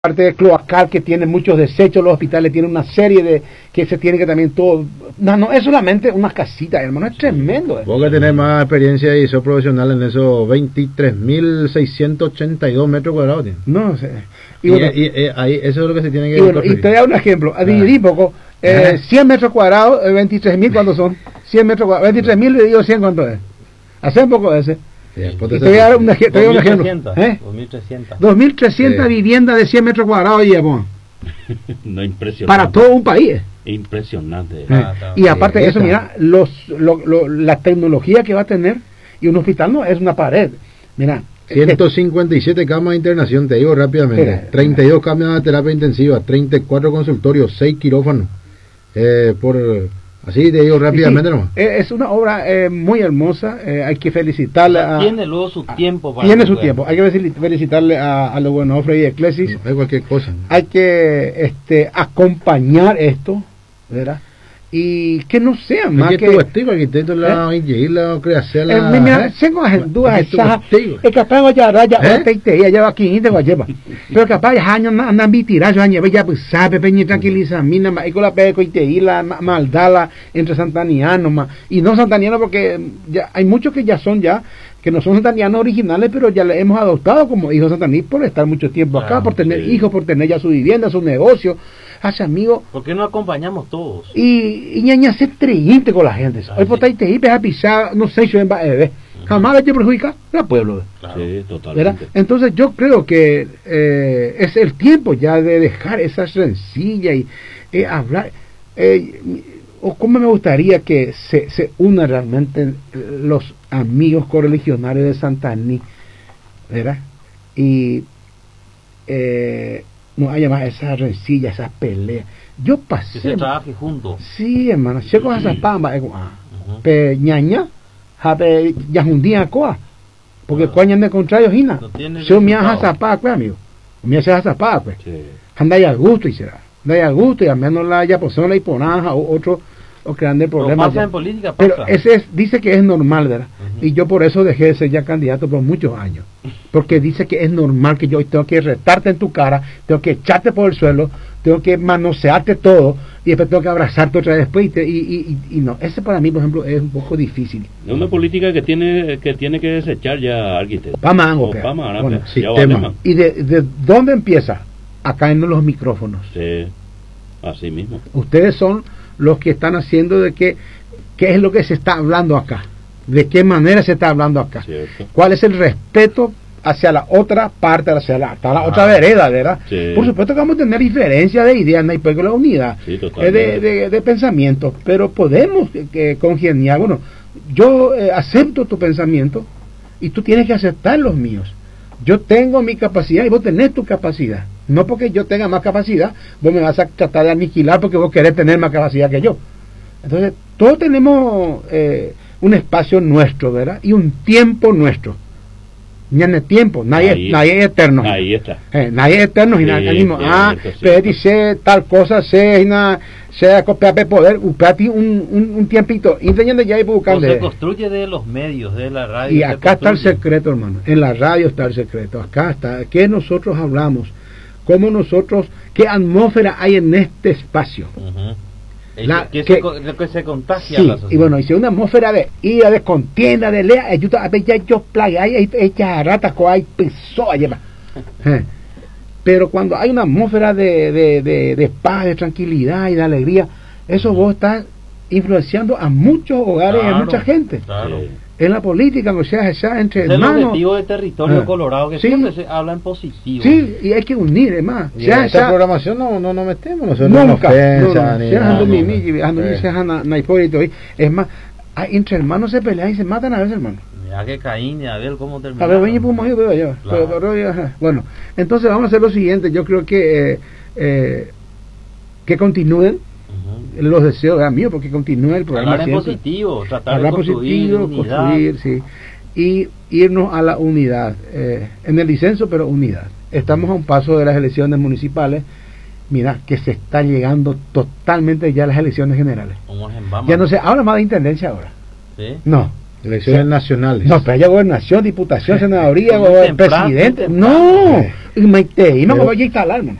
parte cloacal que tiene muchos desechos, los hospitales tienen una serie de que se tiene que también todo. No es solamente una casita, hermano, es tremendo. Vos que tenés más experiencia y sos profesional en esos 23.682 metros cuadrados. ¿Tío? No sé. Ahí eso es lo que se tiene que y te doy un ejemplo, a dividir poco, 100 metros cuadrados, 23.000, ¿cuántos son? 100 metros cuadrados, 23.000 dividido 100, ¿cuánto es? Hace un poco de ese. Sí, y te voy a dar un ejemplo. 2.300 viviendas de 100 metros cuadrados llevamos. No, impresionante. Para todo un país. Impresionante. Y aparte de eso, mira, la tecnología que va a tener, y un hospital no es una pared. Mira, 157 camas de internación, te digo rápidamente. 32 camas de terapia intensiva, 34 consultorios, 6 quirófanos. Así te digo rápidamente, nomás. Es una obra muy hermosa, hay que felicitarle tiene luego su tiempo para tiene su tiempo, hay que felicitarle a los Buenofre y Eclesis. No hay cualquier cosa. Hay que acompañar esto, ¿verdad? Y que no sea más que arquitecto la ingegila creación mira, tengo las dudas esas es capaz ya raya te lleva aquí te va lleva pero capaz ya años andan vitirar ya ya pues sabe peña tranquiliza mina y con la peco y te la maldala entre santanianos y no santanianos porque ya hay muchos que ya son que no son santanianos originales, pero ya le hemos adoptado como hijos santaní por estar mucho tiempo acá, por tener hijos, por tener ya su vivienda, su negocio, hace amigos. ¿Por qué no acompañamos todos? Y ñaña se treyente con la gente. Hoy por ahí te ibes a pisar, no sé si va a ver. Jamás te perjudica al pueblo. Claro. Sí, totalmente. Entonces yo creo que es el tiempo ya de dejar esa sencilla y hablar. O cómo me gustaría que se unan realmente los amigos correligionarios de Santaní, ¿verdad? Y no haya más esas rencillas, esas peleas. Yo pasé. Que se trabaje juntos. Sí, hermano. Checo a esa pamba, pe ñaña, jape ya un día coa, porque coañan de contrario hina. Yo me hago zapá, pues amigo. Me hace zapá, pues. Anda ya a gusto y será. Anda ya a gusto y al menos la ya posee la hiponanja o otro o grande problema. Pasa en política, pasa. Pero ese dice que es normal, ¿verdad? Y yo por eso dejé de ser ya candidato por muchos años. Porque dice que es normal que yo tengo que retarte en tu cara, tengo que echarte por el suelo, tengo que manosearte todo y después tengo que abrazarte otra vez después y no. Ese para mí, por ejemplo, es un poco difícil. Es una política que tiene que desechar ya arquitecto. Bueno, sistema. ¿Y de dónde empieza? Acá en los micrófonos. Sí, así mismo. Ustedes son los que están haciendo de qué es lo que se está hablando acá, de qué manera se está hablando acá, cierto. Cuál es el respeto hacia la otra parte, hacia la otra vereda, ¿verdad? Sí. Por supuesto que vamos a tener diferencias de ideas, no hay por qué la unidad, de pensamientos, pero podemos congeniar. Bueno, yo acepto tu pensamiento y tú tienes que aceptar los míos. Yo tengo mi capacidad y vos tenés tu capacidad. No porque yo tenga más capacidad, vos me vas a tratar de aniquilar porque vos querés tener más capacidad que yo. Entonces, todos tenemos un espacio nuestro, ¿verdad? Y un tiempo nuestro. Ni en el tiempo, nadie es eterno. Ahí está. Nadie es eterno y nadie mismo. Pero dice tal cosa, sea copiar de poder, upati un tiempito. Y ya hay buscando. Se construye de los medios, de la radio. Y acá está el secreto, hermano. En la radio está el secreto. Acá está. ¿Qué nosotros hablamos? ¿Cómo nosotros? ¿Qué atmósfera hay en este espacio? Que se contagia sí, la sociedad. Y bueno, y si una atmósfera de ira, de contienda, de lea, ayuda a ver ya yo plaga, hay ratas, hay pessoas, lleva. Pero cuando hay una atmósfera de paz, de tranquilidad y de alegría, eso vos estás influenciando a muchos hogares y a mucha gente. Claro. En la política, o sea entre hermanos. Es el objetivo de Territorio Colorado, que siempre se habla en positivo. Sí, y hay que unir, además. En esta programación no metemos nosotros nunca. Es más, entre hermanos se pelean y se matan a veces, hermano. Mira que Caín y Abel, ¿cómo terminó? A ver, bueno, entonces vamos a hacer lo siguiente. Yo creo que continúen. Los deseos míos porque continúe el programa. Hablar en positivo, tratar de construir, sí, y irnos a la unidad, en el disenso, pero unidad. Estamos a un paso de las elecciones municipales. Mira que se está llegando totalmente ya a las elecciones generales. Ya no se habla más de intendencia ahora. ¿Sí? No. Elecciones nacionales. No, pero hay gobernación, diputación, senaduría, presidente. No, Maite, y no me voy a instalar,